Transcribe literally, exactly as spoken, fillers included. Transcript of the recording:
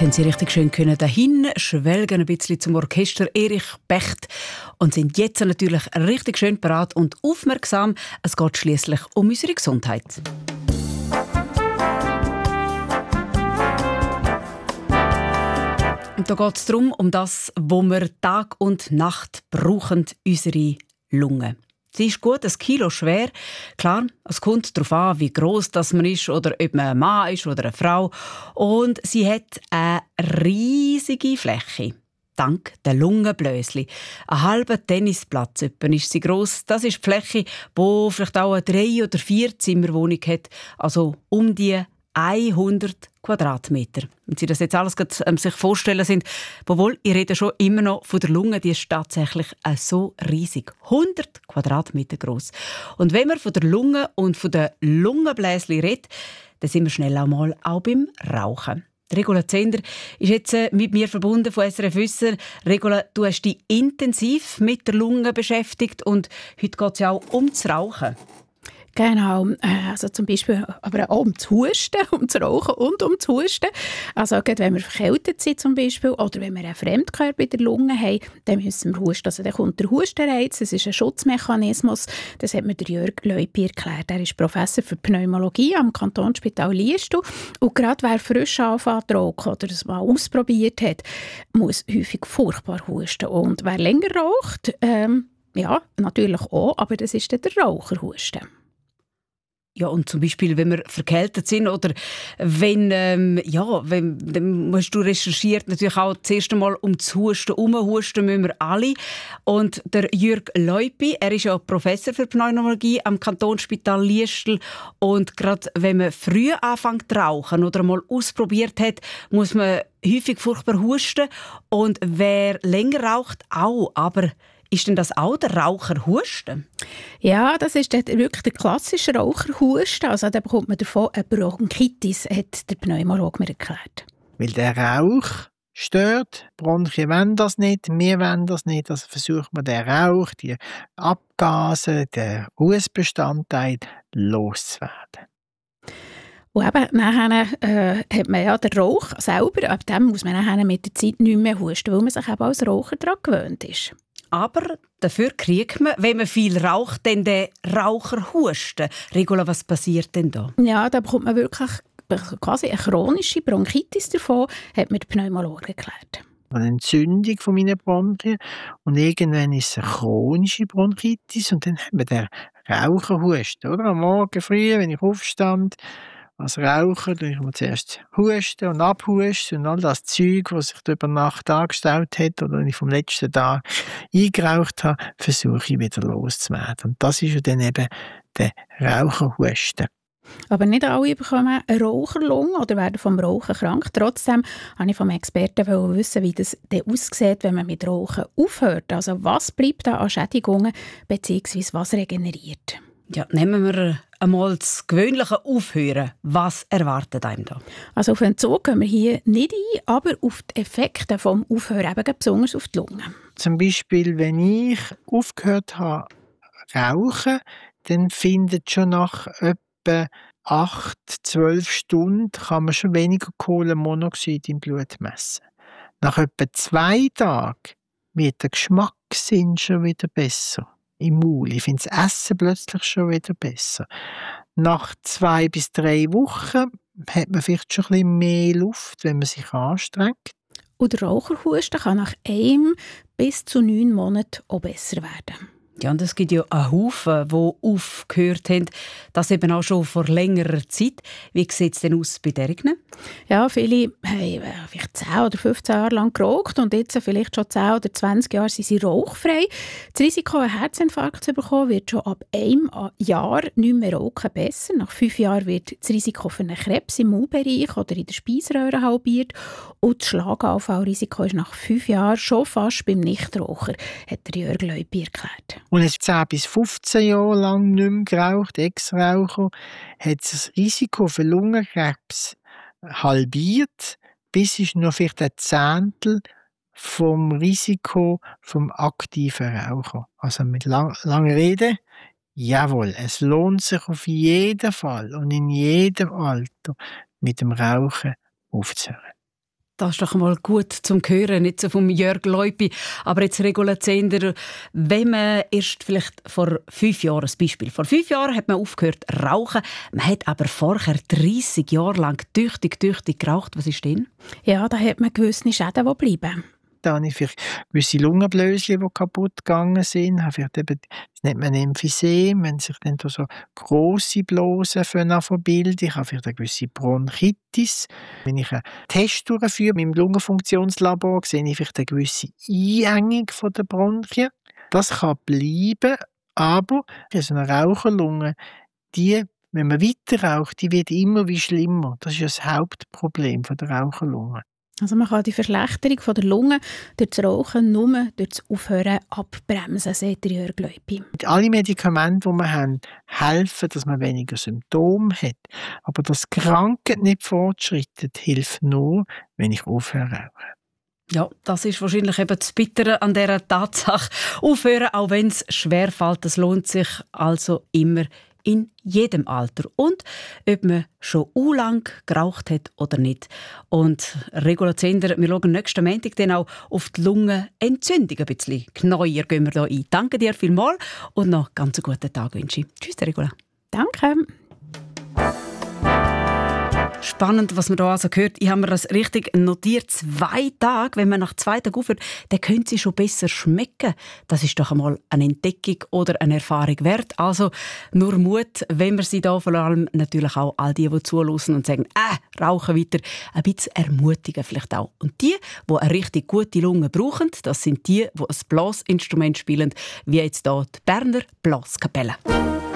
haben Sie richtig schön können dahin schwelgen, ein bisschen zum Orchester Erich Becht und sind jetzt natürlich richtig schön parat und aufmerksam. Es geht schließlich um unsere Gesundheit. Und da geht es darum, um das, was wir Tag und Nacht brauchen, unsere Lunge. Sie ist gut ein Kilo schwer. Klar, es kommt darauf an, wie gross das man ist oder ob man ein Mann ist oder eine Frau. Und sie hat eine riesige Fläche. Dank der Lungenbläschen. Ein halber Tennisplatz etwa ist sie gross. Das ist die Fläche, die vielleicht auch eine drei- oder vier Zimmerwohnung hat. Also um die hundert Quadratmeter. Wenn Sie das jetzt alles grad, ähm, sich vorstellen sind, obwohl ich rede schon immer noch von der Lunge, die ist tatsächlich äh, so riesig. hundert Quadratmeter groß. Und wenn man von der Lunge und von den Lungenbläschen redet, dann sind wir schnell einmal auch beim Rauchen. Regula Zender ist jetzt äh, mit mir verbunden von S R F Wissen. Regula, du hast dich intensiv mit der Lunge beschäftigt und heute geht es ja auch um das Rauchen. Genau, also zum Beispiel aber auch um das Husten, um das Rauchen und um das Husten. Also gerade wenn wir verkältet sind zum Beispiel oder wenn wir einen Fremdkörper in der Lunge haben, dann müssen wir husten. Also dann kommt der Hustenreiz, das ist ein Schutzmechanismus, das hat mir der Jörg Leupi erklärt. Er ist Professor für Pneumologie am Kantonsspital Liestal und gerade wer frisch anfängt zu rauchen oder es mal ausprobiert hat, muss häufig furchtbar husten. Und wer länger raucht, ähm, ja, natürlich auch, aber das ist dann der Raucherhusten. Ja, und zum Beispiel, wenn wir verkältet sind oder wenn, ähm, ja, wenn, dann hast du recherchiert, natürlich auch das erste Mal um das Husten herum. Husten müssen wir alle. Und der Jörg Leupi, er ist ja Professor für Pneumologie am Kantonsspital Liestal. Und gerade wenn man früh anfängt zu rauchen oder mal ausprobiert hat, muss man häufig furchtbar husten. Und wer länger raucht, auch. Aber ist denn das auch der Raucherhusten? Ja, das ist wirklich der klassische Raucherhusten. Also da bekommt man davon eine Bronchitis, hat der Pneumologe mir erklärt. Weil der Rauch stört, die Bronchien wollen das nicht, wir wollen das nicht. Also versucht man den Rauch, die Abgase, den Rußbestandteil loszuwerden. Und eben, nachher äh, hat man ja den Rauch selber, ab dem muss man nachher mit der Zeit nicht mehr husten, weil man sich eben als Raucher daran gewöhnt ist. Aber dafür kriegt man, wenn man viel raucht, dann den Raucherhusten. Regula, was passiert denn da? Ja, da bekommt man wirklich quasi eine chronische Bronchitis davon, hat mir der Pneumologe erklärt. Eine Entzündung von meinen Bronchien und irgendwann ist es eine chronische Bronchitis und dann haben wir den Raucherhusten. Oder? Am Morgen früh, wenn ich aufstand, als Raucher, dann ich mir zuerst husten und abhusten und all das Zeug, was sich über Nacht angestaut hat oder wenn ich vom letzten Tag eingeraucht habe, versuche ich wieder loszuwerden. Und das ist ja dann eben der Raucherhusten. Aber nicht alle bekommen eine Raucherlunge oder werden vom Rauchen krank. Trotzdem wollte ich vom Experten wissen, wie das dann aussieht, wenn man mit Rauchen aufhört. Also was bleibt da an Schädigungen bzw. was regeneriert? Ja, nehmen wir einmal das gewöhnliche Aufhören. Was erwartet einem da? Also auf Entzug gehen wir hier nicht ein, aber auf die Effekte des Aufhören, eben besonders auf die Lunge. Zum Beispiel, wenn ich aufgehört habe zu rauchen, dann findet schon nach etwa acht, zwölf Stunden kann man schon weniger Kohlenmonoxid im Blut messen. Nach etwa zwei Tagen wird der Geschmackssinn schon wieder besser. Im Maul. Ich finde das Essen plötzlich schon wieder besser. Nach zwei bis drei Wochen hat man vielleicht schon ein bisschen mehr Luft, wenn man sich anstrengt. Und der Raucherhusten kann nach einem bis zu neun Monaten auch besser werden. Ja, und es gibt ja einen Haufen, die aufgehört haben, das eben auch schon vor längerer Zeit. Wie sieht es denn aus bei denen? Ja, viele haben vielleicht zehn oder fünfzehn Jahre lang geraucht und jetzt vielleicht schon zehn oder zwanzig Jahre sind sie rauchfrei. Das Risiko, einen Herzinfarkt zu bekommen, wird schon ab einem Jahr nicht mehr rauchen besser. Nach fünf Jahren wird das Risiko für einen Krebs im Mundbereich oder in der Speiseröhre halbiert. Und das Schlaganfallrisiko ist nach fünf Jahren schon fast beim Nichtraucher, hat der Jörg Leupi erklärt. Und es zehn bis fünfzehn Jahre lang nicht mehr geraucht, Ex-Raucher, hat das Risiko für Lungenkrebs halbiert, bis ist noch vielleicht ein Zehntel vom Risiko vom aktiven Raucher. Also mit lang, langer Rede, jawohl, es lohnt sich auf jeden Fall und in jedem Alter mit dem Rauchen aufzuhören. das ist doch mal gut zum Hören, nicht so vom Jörg Leupi. Aber jetzt, Regula Zehnder, wenn man erst vielleicht vor fünf Jahren, ein Beispiel, vor fünf Jahren hat man aufgehört zu rauchen, man hat aber vorher dreissig Jahre lang tüchtig, tüchtig geraucht. Was ist denn? Ja, da hat man gewisse Schäden, die bleiben. Da habe ich vielleicht gewisse Lungenbläschen, die kaputt gegangen sind. Habe vielleicht eben, das nennt man Emphysem, wenn sich dann da so grosse Blasen bilden. Ich habe vielleicht eine gewisse Bronchitis. Wenn ich einen Test durchführe mit dem Lungenfunktionslabor, sehe ich vielleicht eine gewisse Einengung der Bronchien. Das kann bleiben, aber so eine Raucherlunge, die, wenn man weiter raucht, die wird immer wie schlimmer. Das ist das Hauptproblem der Raucherlunge. Also man kann die Verschlechterung von der Lunge durch das Rauchen nur durch das Aufhören abbremsen, sagt Jörg Leupi. Alle Medikamente, die wir haben, helfen, dass man weniger Symptome hat. Aber dass die Krankheit nicht fortschreitet, hilft nur, wenn ich aufhöre rauchen. Ja, das ist wahrscheinlich eben das Bittere an dieser Tatsache. Aufhören, auch wenn es schwerfällt, das lohnt sich also immer in jedem Alter. Und ob man schon u lang geraucht hat oder nicht. Und Regula Zehnder, wir schauen nächsten Montag dann auch auf die Lungenentzündung ein bisschen genauer gehen wir da ein. Danke dir vielmals und noch einen ganz guten Tag wünsche ich. Tschüss, Regula. Danke. Spannend, was man da also hört. Ich habe mir das richtig notiert. Zwei Tage, wenn man nach zwei Tagen aufhört, dann können sie schon besser schmecken. Das ist doch einmal eine Entdeckung oder eine Erfahrung wert. Also nur Mut, wenn wir sie da vor allem natürlich auch all die, die zuhören und sagen, äh, rauchen weiter, ein bisschen ermutigen vielleicht auch. Und die, die eine richtig gute Lunge brauchen, das sind die, die ein Blasinstrument spielen, wie jetzt hier die Berner Blaskapelle.